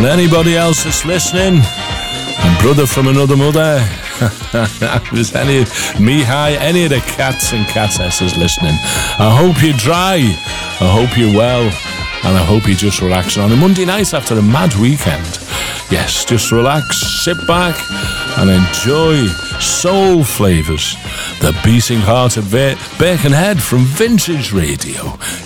And anybody else that's listening, and brother from another mother, if there's any Mihai, any of the cats and catesses listening, I hope you're dry, I hope you're well, and I hope you're just relaxing on a Monday night after a mad weekend. Yes, just relax, sit back, and enjoy Soul Flavours, the beating heart of Birkenhead from Vintage Radio.